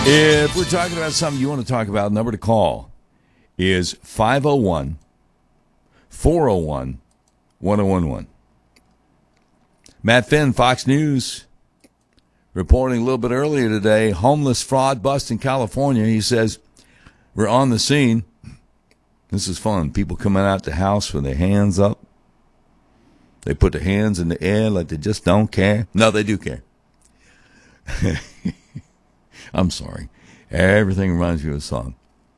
If we're talking about something you want to talk about, number to call is 501-401-1011. Matt Finn, Fox News, reporting a little bit earlier today, homeless fraud bust in California. He says, we're on the scene. This is fun. People coming out the house with their hands up. They put their hands in the air like they just don't care. No, they do care. I'm sorry. Everything reminds me of a song.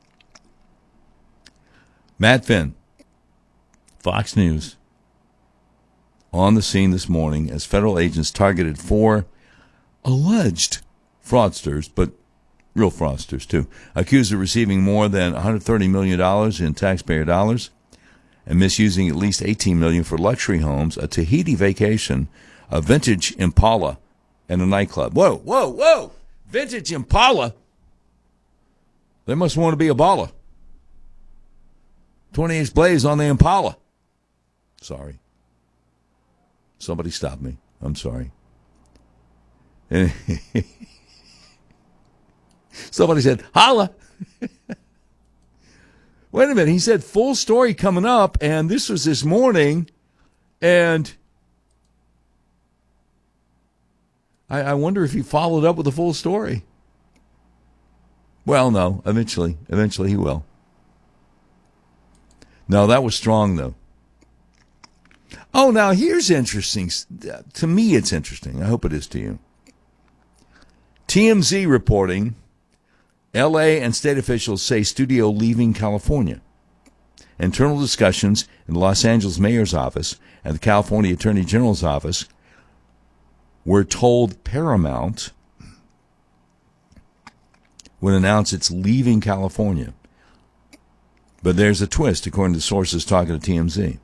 Matt Finn, Fox News, on the scene this morning as federal agents targeted 4 alleged fraudsters, but real fraudsters too, accused of receiving more than $130 million in taxpayer dollars and misusing at least $18 million for luxury homes, a Tahiti vacation, a vintage Impala, and a nightclub. Whoa, whoa, whoa! Vintage Impala? They must want to be a baller. 20-inch blaze on the Impala. Sorry. Somebody stop me. I'm sorry. Somebody said, holla. Wait a minute. He said full story coming up, and this was this morning, and I wonder if he followed up with a full story. Well, no, eventually he will. No, that was strong, though. Oh, now here's interesting. To me, it's interesting. I hope it is to you. TMZ reporting, L.A. and state officials say studio leaving California. Internal discussions in the Los Angeles mayor's office and the California Attorney General's office were told Paramount would announce it's leaving California. But there's a twist, according to sources talking to TMZ.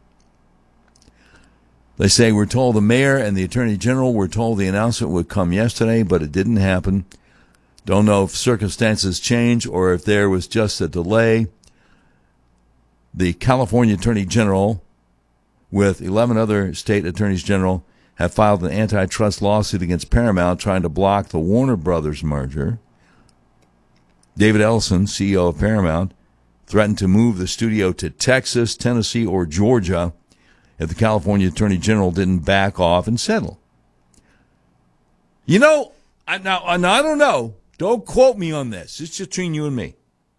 They say, we're told the mayor and the attorney general were told the announcement would come yesterday, but it didn't happen. Don't know if circumstances change or if there was just a delay. The California attorney general, with 11 other state attorneys general, have filed an antitrust lawsuit against Paramount trying to block the Warner Brothers merger. David Ellison, CEO of Paramount, threatened to move the studio to Texas, Tennessee, or Georgia if the California Attorney General didn't back off and settle. You know, I don't know. Don't quote me on this. It's just between you and me.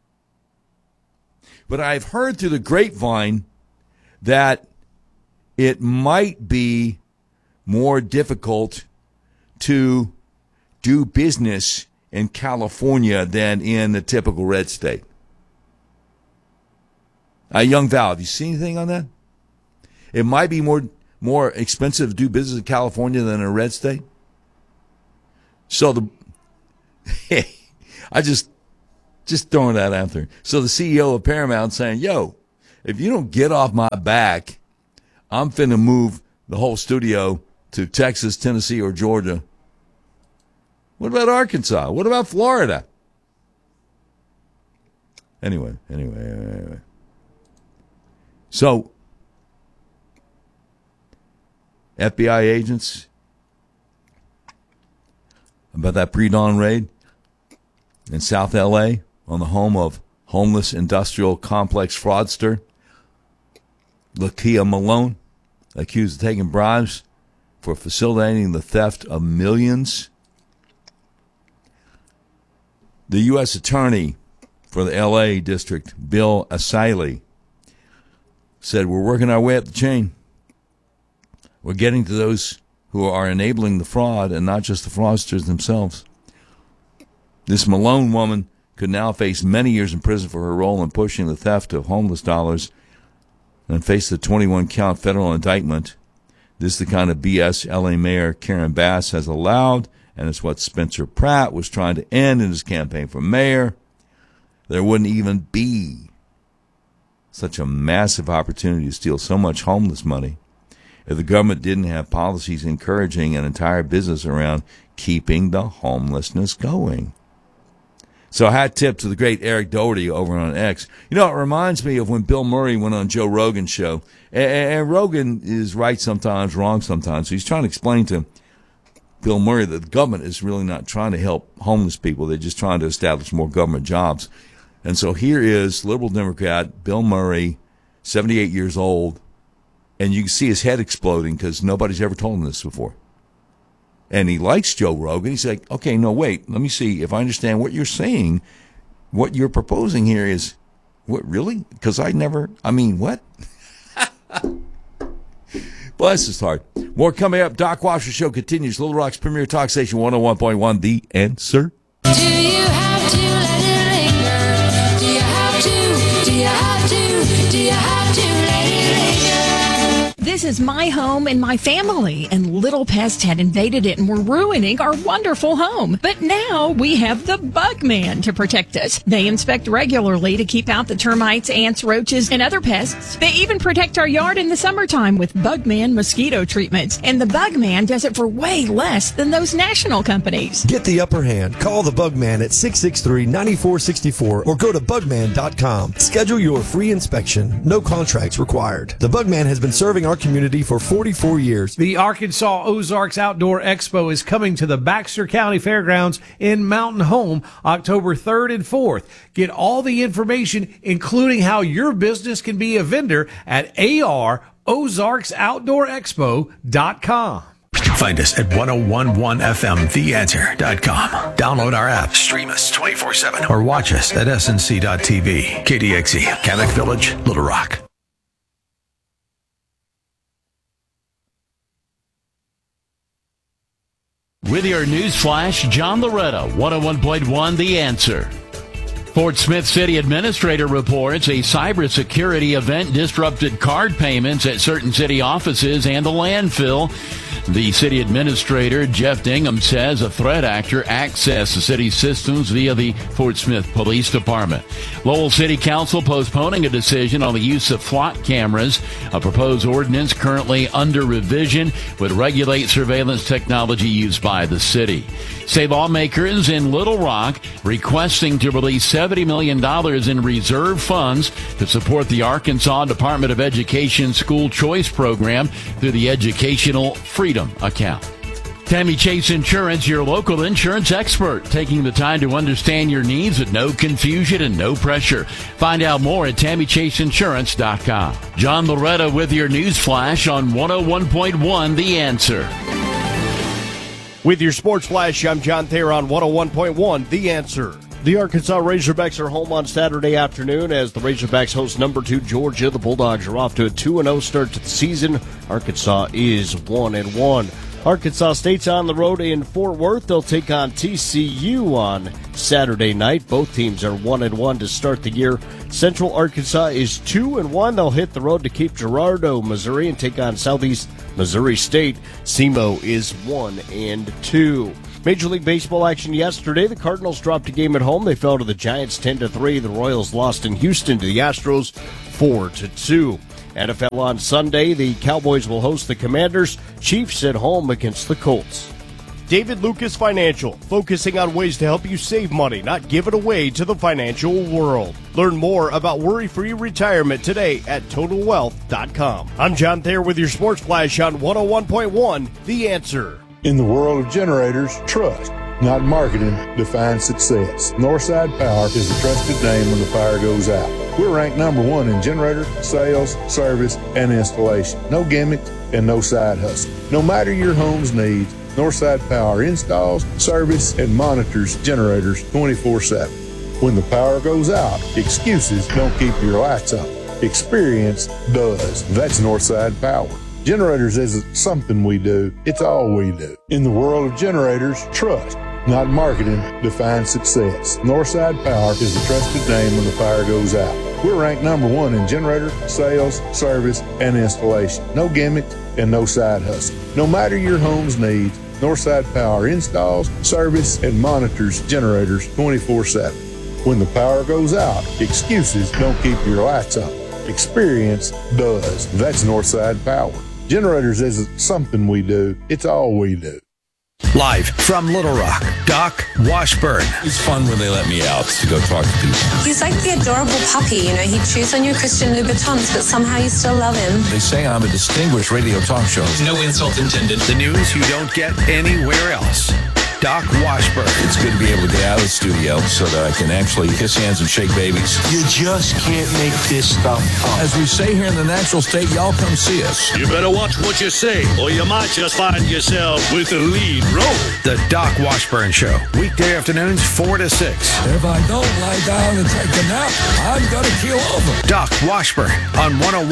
But I've heard through the grapevine that it might be more difficult to do business in California than in the typical red state. Young Val, have you seen anything on that? It might be more expensive to do business in California than in a red state. So I just throwing that out there. So the CEO of Paramount saying, yo, if you don't get off my back, I'm finna move the whole studio to Texas, Tennessee, or Georgia. What about Arkansas? What about Florida? Anyway. So, FBI agents about that pre-dawn raid in South L.A. on the home of homeless industrial complex fraudster Lakia Malone, accused of taking bribes for facilitating the theft of millions. The U.S. Attorney for the L.A. District, Bill Asaili, said, we're working our way up the chain. We're getting to those who are enabling the fraud and not just the fraudsters themselves. This Malone woman could now face many years in prison for her role in pushing the theft of homeless dollars and face the 21-count federal indictment. This is the kind of BS L.A. Mayor Karen Bass has allowed, and it's what Spencer Pratt was trying to end in his campaign for mayor. There wouldn't even be such a massive opportunity to steal so much homeless money if the government didn't have policies encouraging an entire business around keeping the homelessness going. So hat tip to the great Eric Doherty over on X. You know, it reminds me of when Bill Murray went on Joe Rogan's show. And Rogan is right sometimes, wrong sometimes. So he's trying to explain to Bill Murray that the government is really not trying to help homeless people. They're just trying to establish more government jobs. And so here is liberal Democrat Bill Murray, 78 years old, and you can see his head exploding because nobody's ever told him this before. And he likes Joe Rogan. He's like, okay, no, wait, let me see if I understand what you're saying. What you're proposing here is, what, really? Because what? Bless his heart. More coming up. Doc Washer Show continues. Little Rock's premier talk station, 101.1, The Answer. Do you have to let it linger? Do you have to? Do you have to? Do you have to let it linger? This is my home and my family, and little pests had invaded it and were ruining our wonderful home. But now we have the Bugman to protect us. They inspect regularly to keep out the termites, ants, roaches, and other pests. They even protect our yard in the summertime with Bugman mosquito treatments. And the Bugman does it for way less than those national companies. Get the upper hand. Call the Bugman at 663-9464 or go to bugman.com. Schedule your free inspection. No contracts required. The Bugman has been serving our community for 44 years. The Arkansas Ozarks Outdoor Expo is coming to the Baxter County Fairgrounds in Mountain Home October 3rd and 4th. Get all the information, including how your business can be a vendor at arozarksoutdoorexpo.com. Find us at 1011fmtheanswer.com. Download our app, stream us 24/7, or watch us at snc.tv. KDXE, Kamak Village, Little Rock. With your news flash, John Loretta, 101.1 The Answer. Fort Smith City Administrator reports a cybersecurity event disrupted card payments at certain city offices and the landfill. The city administrator, Jeff Dingham, says a threat actor accessed the city's systems via the Fort Smith Police Department. Lowell City Council postponing a decision on the use of flock cameras. A proposed ordinance currently under revision would regulate surveillance technology used by the city. State lawmakers in Little Rock requesting to release $70 million in reserve funds to support the Arkansas Department of Education School Choice Program through the Educational Freedom Account. Tammy Chase Insurance, your local insurance expert, taking the time to understand your needs with no confusion and no pressure. Find out more at TammyChaseInsurance.com. John Loretta with your news flash on 101.1 The Answer. With your sports flash, I'm John Thayer on 101.1 The Answer. The Arkansas Razorbacks are home on Saturday afternoon as the Razorbacks host number 2 Georgia. The Bulldogs are off to a 2-0 start to the season. Arkansas is 1-1. Arkansas State's on the road in Fort Worth. They'll take on TCU on Saturday night. Both teams are 1-1 to start the year. Central Arkansas is 2-1. They'll hit the road to Cape Girardeau, Missouri, and take on Southeast Missouri State. SEMO is 1-2. Major League Baseball action yesterday. The Cardinals dropped a game at home. They fell to the Giants 10-3. The Royals lost in Houston to the Astros 4-2. NFL on Sunday, the Cowboys will host the Commanders. Chiefs at home against the Colts. David Lucas Financial, focusing on ways to help you save money, not give it away to the financial world. Learn more about worry-free retirement today at TotalWealth.com. I'm John Thayer with your Sports Flash on 101.1 The Answer. In the world of generators, trust, not marketing, defines success. Northside Power is a trusted name when the fire goes out. We're ranked number 1 in generator, sales, service, and installation. No gimmicks and no side hustle. No matter your home's needs, Northside Power installs, service, and monitors generators 24/7. When the power goes out, excuses don't keep your lights on. Experience does. That's Northside Power. Generators isn't something we do, it's all we do. In the world of generators, trust, not marketing, defines success. Northside Power is a trusted name when the fire goes out. We're ranked number 1 in generator, sales, service, and installation. No gimmicks and no side hustle. No matter your home's needs, Northside Power installs, service, and monitors generators 24/7. When the power goes out, excuses don't keep your lights on. Experience does. That's Northside Power. Generators isn't something we do, it's all we do. Live from Little Rock, Doc Washburn. It's fun when they let me out to go talk to people. He's like the adorable puppy, you know. He chews on your Christian Louboutins, but somehow you still love him. They say I'm a distinguished radio talk show. No insult intended. The news you don't get anywhere else. Doc Washburn. It's good to be able to get out of the studio so that I can actually kiss hands and shake babies. You just can't make this stuff up. As we say here in the natural state, y'all come see us. You better watch what you say, or you might just find yourself with the lead role. The Doc Washburn Show. Weekday afternoons 4 to 6. If I don't lie down and take a nap, I'm going to keel over. Doc Washburn on 101.